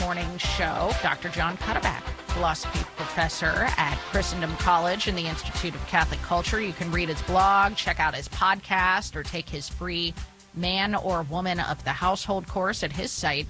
morning show. Dr. John Cuddeback, philosophy professor at Christendom College and the Institute of Catholic Culture. You can read his blog, check out his podcast, or take his free Man or Woman of the Household course at his site,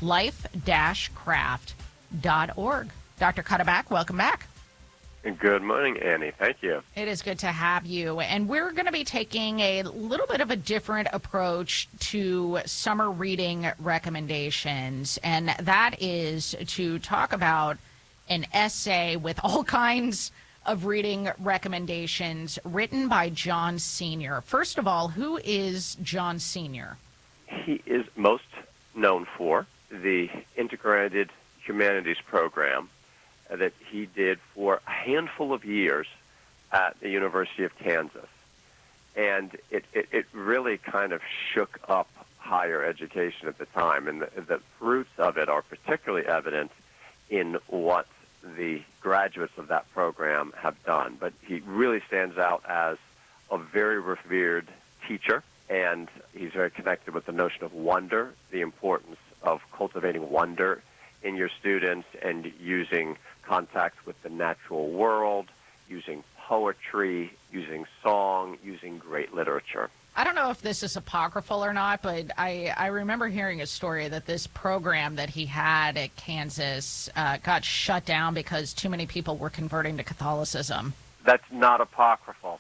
life-craft.org. Dr. Cuddeback, welcome back. Good morning, Annie. Thank you. It is good to have you. And we're going to be taking a little bit of a different approach to summer reading recommendations. And that is to talk about an essay with all kinds of reading recommendations written by John Senior. First of all, who is John Senior? He is most known for the Integrated Humanities Program that he did for a handful of years at the University of Kansas. And it really kind of shook up higher education at the time. And the fruits of it are particularly evident in what the graduates of that program have done. But he really stands out as a very revered teacher, and he's very connected with the notion of wonder, the importance of cultivating wonder in your students and using contact with the natural world, using poetry, using song, using great literature. I don't know if this is apocryphal or not, but I remember hearing a story that this program that he had at Kansas got shut down because too many people were converting to Catholicism. That's not apocryphal.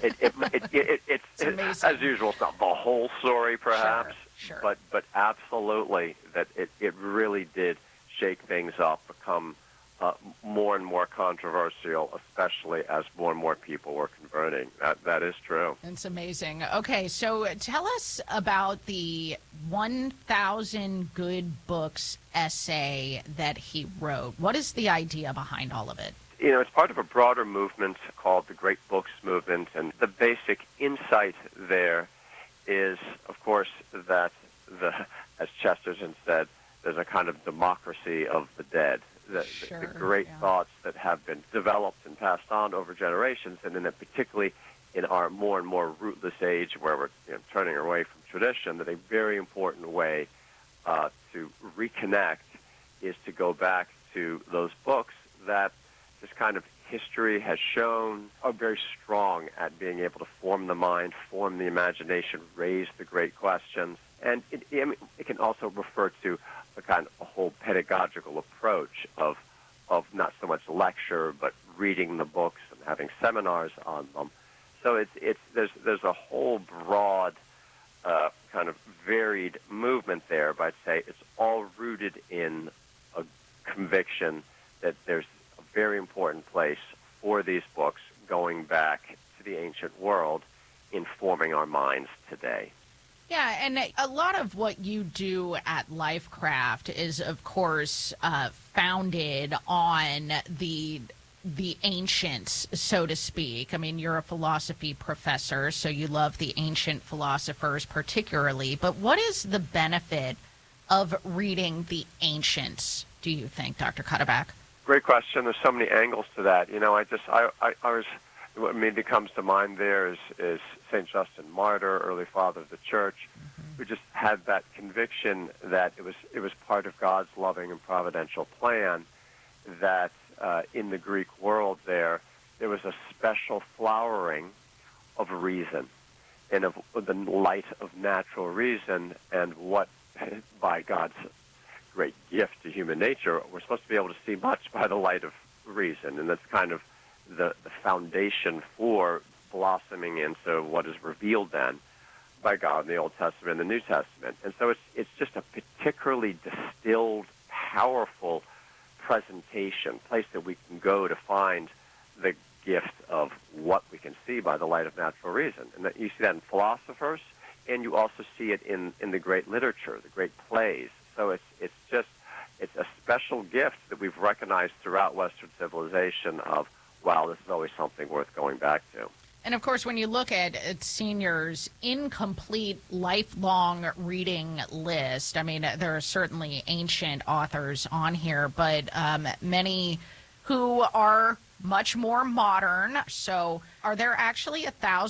It's as usual, it's not the whole story, perhaps, sure. But absolutely that it really did shake things up, become more and more controversial, especially as more and more people were converting. That is true. It's amazing. Okay, so tell us about the 1,000 Good Books essay that he wrote. What is the idea behind all of it? You know, it's part of a broader movement called the Great Books Movement, and the basic insight there is, of course, that as Chesterton said, there's a kind of democracy of the dead. The great thoughts that have been developed and passed on over generations, and then particularly in our more and more rootless age where we're turning away from tradition, that a very important way to reconnect is to go back to those books that this kind of history has shown are very strong at being able to form the mind, form the imagination, raise the great questions. And it can also refer to a whole pedagogical approach of not so much lecture, but reading the books and having seminars on them. So there's a whole broad kind of varied movement there, but I'd say it's all rooted in a conviction that there's a very important place for these books going back to the ancient world, informing our minds today. Yeah, and a lot of what you do at LifeCraft is, of course, founded on the ancients, so to speak. I mean, you're a philosophy professor, so you love the ancient philosophers particularly. But what is the benefit of reading the ancients, do you think, Dr. Cuddeback? Great question. There's so many angles to that. You know, what immediately comes to mind there is St. Justin Martyr, early father of the Church, who just had that conviction that it was part of God's loving and providential plan that in the Greek world there was a special flowering of reason and of the light of natural reason, and what, by God's great gift to human nature, we're supposed to be able to see much by the light of reason, and that's kind of the foundation for blossoming into what is revealed then by God in the Old Testament and the New Testament. And so it's just a particularly distilled, powerful presentation, place that we can go to find the gift of what we can see by the light of natural reason. And that you see that in philosophers, and you also see it in the great literature, the great plays. So it's a special gift that we've recognized throughout Western civilization of, wow, this is always something worth going back to. And, of course, when you look at Senior's incomplete lifelong reading list, I mean, there are certainly ancient authors on here, but many who are much more modern. So are there actually 1,000